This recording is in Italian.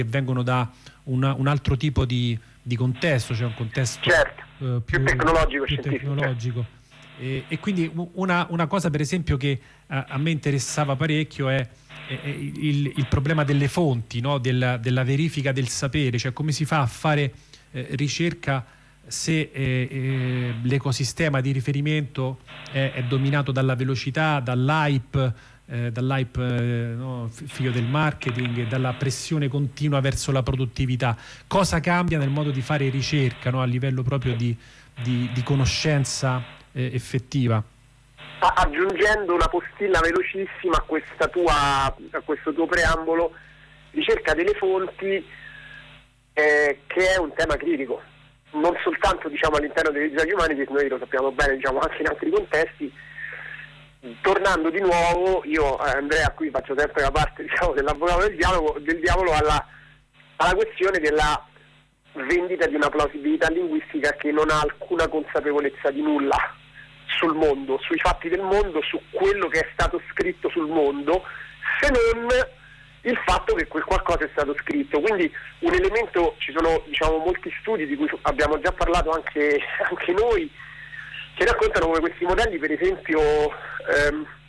vengono da un altro tipo di contesto, cioè un contesto più tecnologico, più tecnologico. E quindi una cosa per esempio che a me interessava parecchio è il problema delle fonti, no? della verifica del sapere, cioè come si fa a fare ricerca se l'ecosistema di riferimento è dominato dalla velocità, dall'hype, no, figlio del marketing, dalla pressione continua verso la produttività. Cosa cambia nel modo di fare ricerca, no, a livello proprio di conoscenza effettiva? Aggiungendo una postilla velocissima a questo tuo preambolo, ricerca delle fonti, che è un tema critico, non soltanto all'interno dei Digital Humanities, noi lo sappiamo bene anche in altri contesti. Tornando di nuovo, io Andrea qui faccio sempre la parte dell'avvocato del diavolo alla questione della vendita di una plausibilità linguistica che non ha alcuna consapevolezza di nulla sul mondo, sui fatti del mondo, su quello che è stato scritto sul mondo, se non il fatto che quel qualcosa è stato scritto. Quindi un elemento, ci sono molti studi di cui abbiamo già parlato anche noi, che raccontano come questi modelli, per esempio,